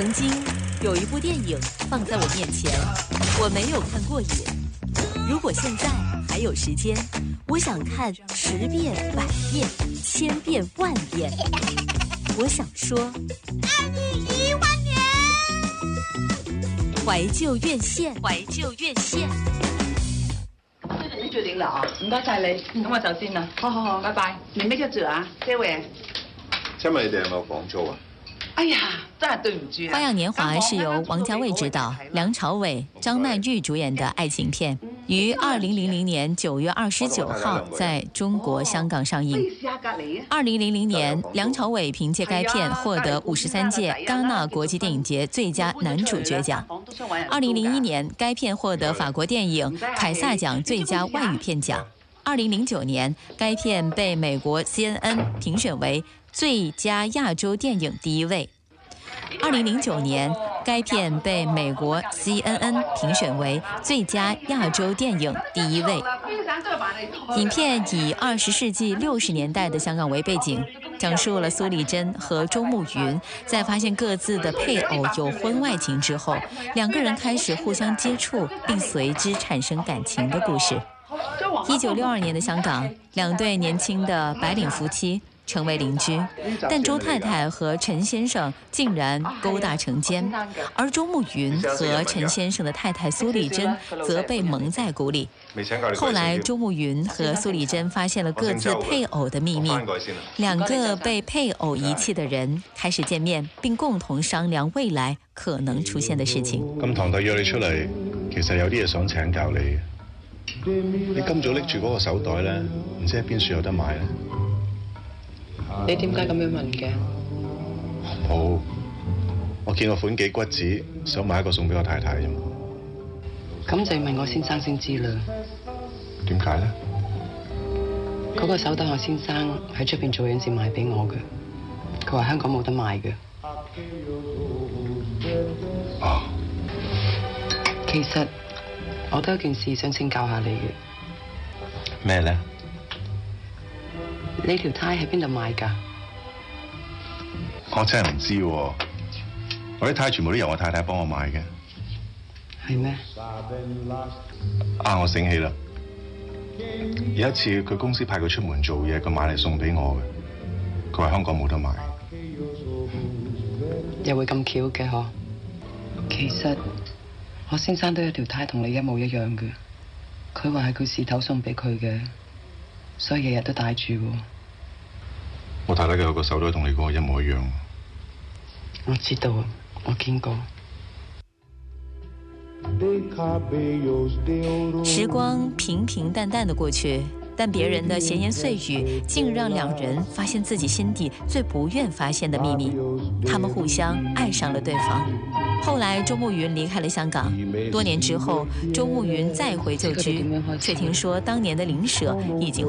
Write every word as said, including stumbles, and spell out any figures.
曾经有一部电影放在我面前，我没有看过瘾。如果现在还有时间，我想看十遍、百遍、千遍、万遍。我想说， 爱你一万年。 懷舊院線，懷舊院線。 你決定啦啊！唔該晒你，咁我走先啦。好好好，拜拜。你咩叫做啊？這位。 請問你哋有冇房租啊？ 哎呀，真係對唔住。《 花樣年華》是由王家衛執導、梁朝偉、張曼玉主演的愛情片，於二零零零年九月二十九號在中國香港上映。二零零零年，梁朝偉憑借該片獲得五十三屆戛納國際電影節最佳男主角獎。二零零一年，該片獲得法國電影凱撒獎最佳外語片獎。二零零九年，該片被美國 C N N 評選為最佳亞洲電影第一位。二零零九年，該片被美國 C N N 評選為最佳亞洲電影第一位。影片以二十世紀六十年代的香港為背景，講述了蘇麗珍和周慕雲在發現各自的配偶有婚外情之後，兩個人開始互相接觸，並隨之產生感情的故事。一九六二年的香港，兩對年輕的白領夫妻成為鄰居，但周太太和陳先生竟然勾搭成奸，而周慕雲和陳先生的太太蘇麗珍則被蒙在鼓裡。後來，周慕雲和蘇麗珍發現了各自配偶的秘密，兩個被配偶遺棄的人開始見面，並共同商量未來可能出現的事情。 咁堂弟約你出嚟，其實有啲嘢想請教你。你今早拎住嗰個手袋咧，唔知喺邊處有得買咧？ 你點解咁樣問嘅？ 冇，我見個款幾骨子，想買一個送俾我太太啫嘛。 咁就要問我先生先知啦。 點解咧？ 嗰個手袋我先生喺出邊做嘢先買俾我嘅，佢話香港冇得賣嘅。 哦。 其實我都有件事想請教下你嘅。 咩咧？ 你條呔喺邊度買㗎？ 我真係唔知喎，我啲呔全部都由我太太幫我買嘅。 係咩？ 啊，我醒起啦！有一次佢公司派佢出門做嘢，佢買嚟送俾我嘅。佢話香港冇得買。 又會咁巧嘅嗬？其實我先生都有條呔同你一模一樣嘅。佢話係佢事頭送俾佢嘅，所以日日都戴住喎。 我太太嘅有個手袋同你嗰個一模一樣。 我知道啊，我見過。 時光平平淡淡的過去，但別人的閒言碎語竟讓兩人發現自己心底最不願發現的秘密。他們互相愛上了對方。後來周慕雲離開了香港，多年之後，周慕雲再回舊居，卻聽說當年的鄰舍已經